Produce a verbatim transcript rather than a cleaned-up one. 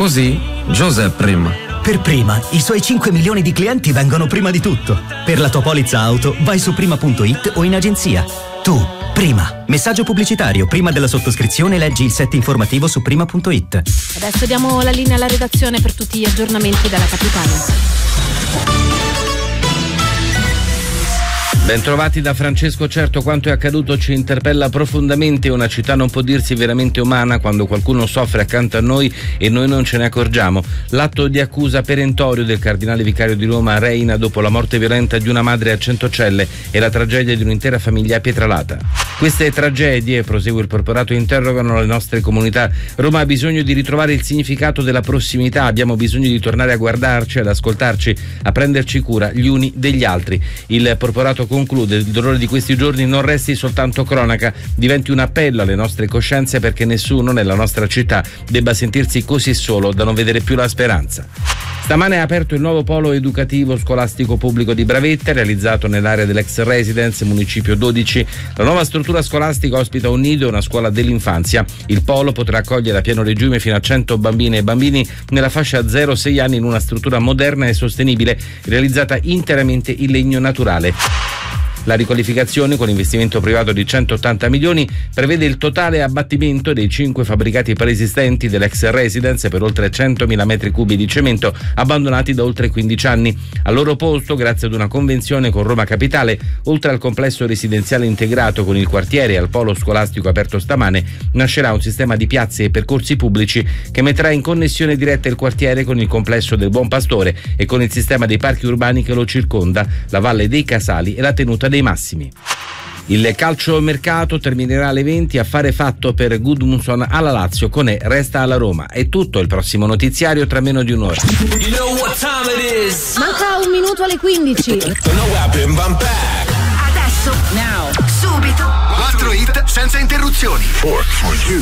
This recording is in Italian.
Così, Giuseppe Prima. Per Prima, i suoi cinque milioni di clienti vengono prima di tutto. Per la tua polizza auto, vai su prima punto it o in agenzia. Tu, Prima. Messaggio pubblicitario. Prima della sottoscrizione leggi il set informativo su prima punto it. Adesso diamo la linea alla redazione per tutti gli aggiornamenti dalla capitale. Bentrovati da Francesco. Certo, quanto è accaduto ci interpella profondamente. Una città non può dirsi veramente umana quando qualcuno soffre accanto a noi e noi non ce ne accorgiamo. L'atto di accusa perentorio del cardinale vicario di Roma Reina dopo la morte violenta di una madre a Centocelle e la tragedia di un'intera famiglia a Pietralata. Queste tragedie, prosegue il porporato, interrogano le nostre comunità. Roma ha bisogno di ritrovare il significato della prossimità, abbiamo bisogno di tornare a guardarci, ad ascoltarci, a prenderci cura gli uni degli altri. Il porporato conclude: il dolore di questi giorni non resti soltanto cronaca, diventi un appello alle nostre coscienze perché nessuno nella nostra città debba sentirsi così solo da non vedere più la speranza. Stamane è aperto il nuovo polo educativo scolastico pubblico di Bravetta, realizzato nell'area dell'ex residence, municipio dodici. La nuova struttura scolastica ospita un nido e una scuola dell'infanzia. Il polo potrà accogliere a pieno regime fino a cento bambine e bambini nella fascia zero sei anni in una struttura moderna e sostenibile, realizzata interamente in legno naturale. La riqualificazione, con investimento privato di centottanta milioni, prevede il totale abbattimento dei cinque fabbricati preesistenti dell'ex residence per oltre centomila metri cubi di cemento abbandonati da oltre quindici anni. Al loro posto, grazie ad una convenzione con Roma Capitale, oltre al complesso residenziale integrato con il quartiere e al polo scolastico aperto stamane, nascerà un sistema di piazze e percorsi pubblici che metterà in connessione diretta il quartiere con il complesso del Buon Pastore e con il sistema dei parchi urbani che lo circonda, la Valle dei Casali e la tenuta dei Massimi. Il calciomercato terminerà alle venti. Affare fatto per Gudmundsson alla Lazio. Conè resta alla Roma. È tutto, il prossimo notiziario tra meno di un'ora. You know what time it is. Manca un minuto alle quindici. Adesso, now, subito, quattro hit senza interruzioni. four for you.